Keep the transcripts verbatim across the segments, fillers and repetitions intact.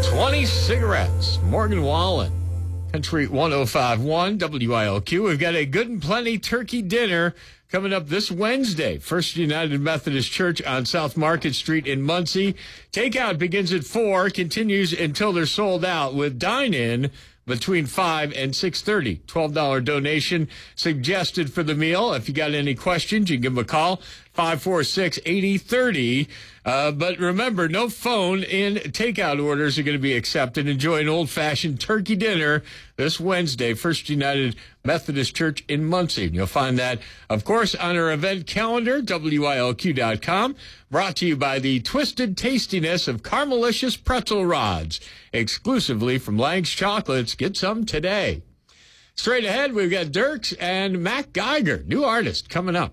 twenty cigarettes. Morgan Wallen. Country one oh five point one W I L Q. We've got a good and plenty turkey dinner coming up this Wednesday. First United Methodist Church on South Market Street in Muncie. Takeout begins at four, continues until they're sold out, with dine-in between five and six thirty. twelve dollars donation suggested for the meal. If you got any questions, you can give them a call, five four six, eight oh three oh. Uh, but remember, no phone in takeout orders are going to be accepted. Enjoy an old-fashioned turkey dinner this Wednesday, First United Methodist Church in Muncie. You'll find that, of course, on our event calendar, W I L Q dot com. Brought to you by the twisted tastiness of Caramelicious pretzel rods, exclusively from Lang's Chocolates. Get some today. Straight ahead, we've got Dirks and Mac Geiger, new artist, coming up.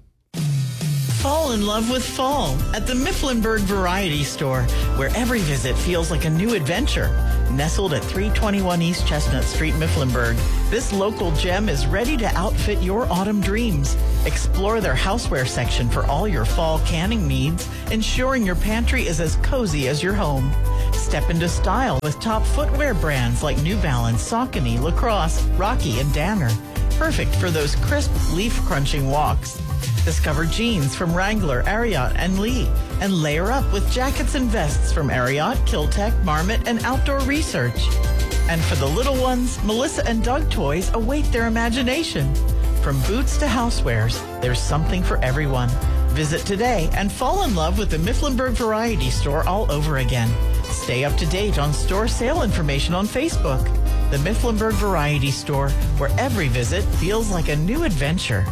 Fall in love with fall at the Mifflinburg Variety Store, where every visit feels like a new adventure. Nestled at three twenty-one East Chestnut Street, Mifflinburg, this local gem is ready to outfit your autumn dreams. Explore their houseware section for all your fall canning needs, ensuring your pantry is as cozy as your home. Step into style with top footwear brands like New Balance, Saucony, Lacrosse, Rocky, and Danner. Perfect for those crisp, leaf-crunching walks. Discover jeans from Wrangler, Ariat, and Lee, and layer up with jackets and vests from Ariat, Kiltech, Marmot, and Outdoor Research. And for the little ones, Melissa and Doug toys await their imagination. From boots to housewares, there's something for everyone. Visit today and fall in love with the Mifflinburg Variety Store all over again. Stay up to date on store sale information on Facebook. The Mifflinburg Variety Store, where every visit feels like a new adventure.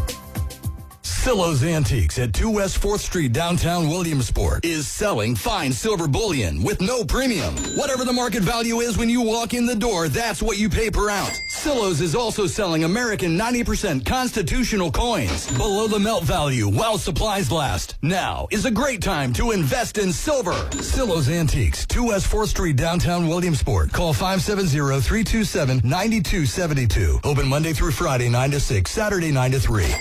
Silo's Antiques at two West fourth Street, downtown Williamsport, is selling fine silver bullion with no premium. Whatever the market value is when you walk in the door, that's what you pay per ounce. Silo's is also selling American ninety percent constitutional coins below the melt value while supplies last. Now is a great time to invest in silver. Silo's Antiques, two West fourth Street, downtown Williamsport. Call five seven zero, three two seven, nine two seven two. Open Monday through Friday, nine to six, Saturday, nine to three.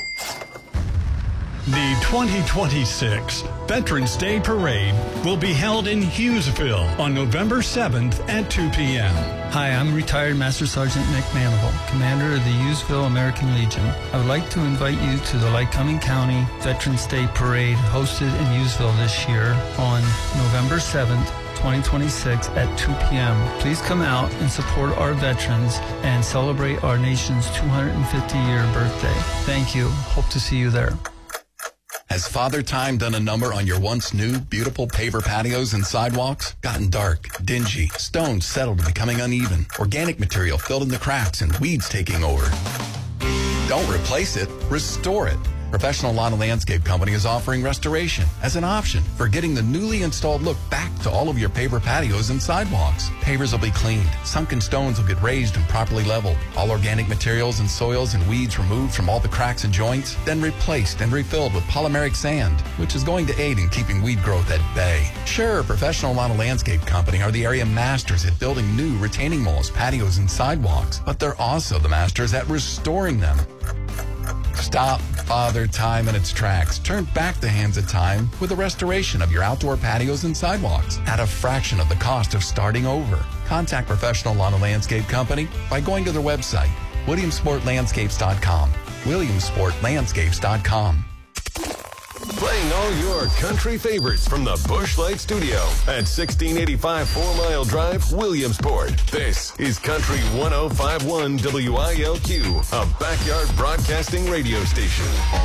The twenty twenty-six Veterans Day Parade will be held in Hughesville on November seventh at two p.m. Hi, I'm retired Master Sergeant Nick Manival, commander of the Hughesville American Legion. I would like to invite you to the Lycoming County Veterans Day Parade hosted in Hughesville this year on November seventh, twenty twenty-six at two p.m. Please come out and support our veterans and celebrate our nation's two hundred fiftieth year birthday. Thank you. Hope to see you there. Has Father Time done a number on your once new, beautiful paver patios and sidewalks? Gotten dark, dingy, stones settled to becoming uneven, organic material filled in the cracks, and weeds taking over? Don't replace it, restore it. Professional Lawn and Landscape Company is offering restoration as an option for getting the newly installed look back to all of your paver patios and sidewalks. Pavers will be cleaned, sunken stones will get raised and properly leveled, all organic materials and soils and weeds removed from all the cracks and joints, then replaced and refilled with polymeric sand, which is going to aid in keeping weed growth at bay. Sure, Professional Lawn and Landscape Company are the area masters at building new retaining walls, patios, and sidewalks, but they're also the masters at restoring them. Stop Father Time in its tracks. Turn back the hands of time with the restoration of your outdoor patios and sidewalks at a fraction of the cost of starting over. Contact Professional Lawn and Landscape Company by going to their website, williamsport landscapes dot com. williamsport landscapes dot com. Playing all your country favorites from the Busch Light Studio at sixteen eighty-five Four Mile Drive, Williamsport. This is Country one oh five point one W I L Q, a backyard broadcasting radio station.